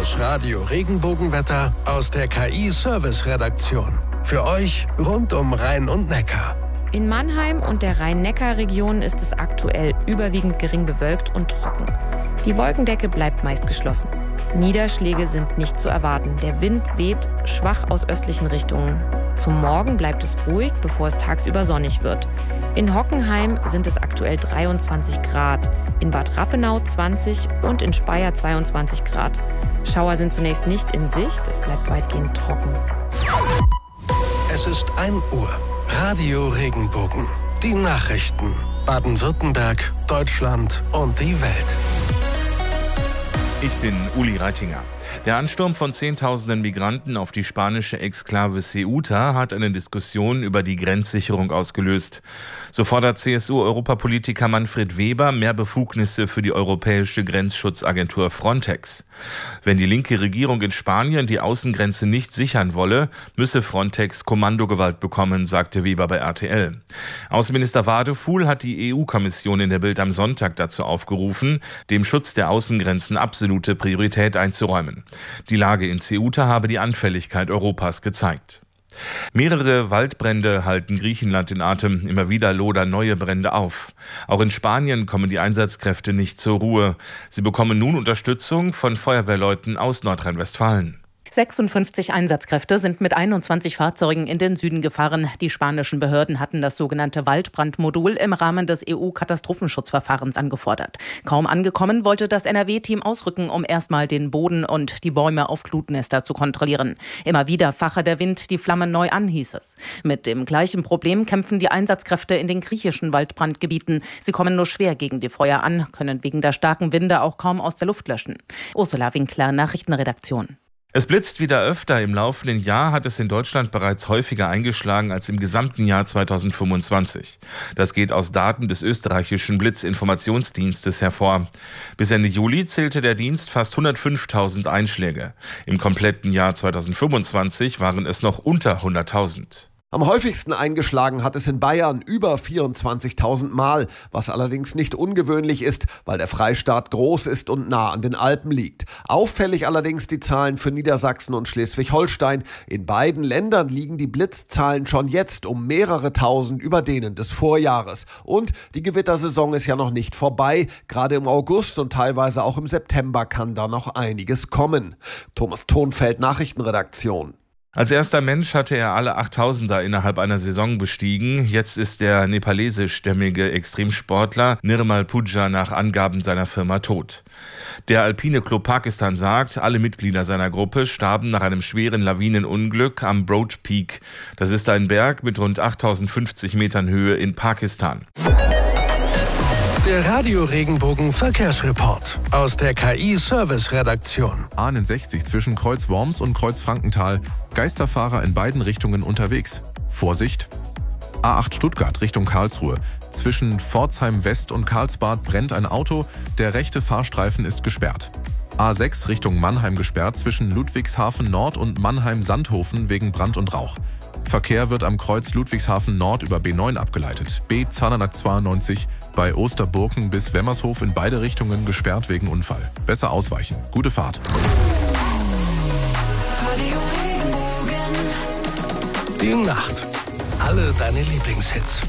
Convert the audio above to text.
Das Radio Regenbogenwetter aus der KI-Service-Redaktion. Für euch rund um Rhein und Neckar. In Mannheim und der Rhein-Neckar-Region ist es aktuell überwiegend gering bewölkt und trocken. Die Wolkendecke bleibt meist geschlossen. Niederschläge sind nicht zu erwarten. Der Wind weht schwach aus östlichen Richtungen. Zum Morgen bleibt es ruhig, bevor es tagsüber sonnig wird. In Hockenheim sind es aktuell 23 Grad, in Bad Rappenau 20 und in Speyer 22 Grad. Schauer sind zunächst nicht in Sicht, es bleibt weitgehend trocken. Es ist 1 Uhr. Radio Regenbogen. Die Nachrichten. Baden-Württemberg, Deutschland und die Welt. Ich bin Uli Reitinger. Der Ansturm von Zehntausenden Migranten auf die spanische Exklave Ceuta hat eine Diskussion über die Grenzsicherung ausgelöst. So fordert CSU-Europapolitiker Manfred Weber mehr Befugnisse für die europäische Grenzschutzagentur Frontex. Wenn die linke Regierung in Spanien die Außengrenze nicht sichern wolle, müsse Frontex Kommandogewalt bekommen, sagte Weber bei RTL. Außenminister Wadefuhl hat die EU-Kommission in der Bild am Sonntag dazu aufgerufen, dem Schutz der Außengrenzen absolute Priorität einzuräumen. Die Lage in Ceuta habe die Anfälligkeit Europas gezeigt. Mehrere Waldbrände halten Griechenland in Atem. Immer wieder lodern neue Brände auf. Auch in Spanien kommen die Einsatzkräfte nicht zur Ruhe. Sie bekommen nun Unterstützung von Feuerwehrleuten aus Nordrhein-Westfalen. 56 Einsatzkräfte sind mit 21 Fahrzeugen in den Süden gefahren. Die spanischen Behörden hatten das sogenannte Waldbrandmodul im Rahmen des EU-Katastrophenschutzverfahrens angefordert. Kaum angekommen, wollte das NRW-Team ausrücken, um erstmal den Boden und die Bäume auf Glutnester zu kontrollieren. Immer wieder fache der Wind die Flammen neu an, hieß es. Mit dem gleichen Problem kämpfen die Einsatzkräfte in den griechischen Waldbrandgebieten. Sie kommen nur schwer gegen die Feuer an, können wegen der starken Winde auch kaum aus der Luft löschen. Ursula Winkler, Nachrichtenredaktion. Es blitzt wieder öfter. Im laufenden Jahr hat es in Deutschland bereits häufiger eingeschlagen als im gesamten Jahr 2025. Das geht aus Daten des österreichischen Blitzinformationsdienstes hervor. Bis Ende Juli zählte der Dienst fast 105.000 Einschläge. Im kompletten Jahr 2025 waren es noch unter 100.000. Am häufigsten eingeschlagen hat es in Bayern über 24.000 Mal, was allerdings nicht ungewöhnlich ist, weil der Freistaat groß ist und nah an den Alpen liegt. Auffällig allerdings die Zahlen für Niedersachsen und Schleswig-Holstein. In beiden Ländern liegen die Blitzzahlen schon jetzt um mehrere tausend über denen des Vorjahres. Und die Gewittersaison ist ja noch nicht vorbei. Gerade im August und teilweise auch im September kann da noch einiges kommen. Thomas Thonfeld, Nachrichtenredaktion. Als erster Mensch hatte er alle 8000er innerhalb einer Saison bestiegen. Jetzt ist der nepalesischstämmige Extremsportler Nirmal Pooja nach Angaben seiner Firma tot. Der Alpine Club Pakistan sagt, alle Mitglieder seiner Gruppe starben nach einem schweren Lawinenunglück am Broad Peak. Das ist ein Berg mit rund 8050 Metern Höhe in Pakistan. Der Radio Regenbogen Verkehrsreport aus der KI-Service-Redaktion. A69 zwischen Kreuz Worms und Kreuz Frankenthal. Geisterfahrer in beiden Richtungen unterwegs. Vorsicht! A8 Stuttgart Richtung Karlsruhe. Zwischen Pforzheim West und Karlsbad brennt ein Auto. Der rechte Fahrstreifen ist gesperrt. A6 Richtung Mannheim gesperrt zwischen Ludwigshafen Nord und Mannheim-Sandhofen wegen Brand und Rauch. Verkehr wird am Kreuz Ludwigshafen Nord über B9 abgeleitet. B-Zahnernach 92 bei Osterburken bis Wemmershof in beide Richtungen gesperrt wegen Unfall. Besser ausweichen. Gute Fahrt. Die Nacht. Alle deine Lieblingshits.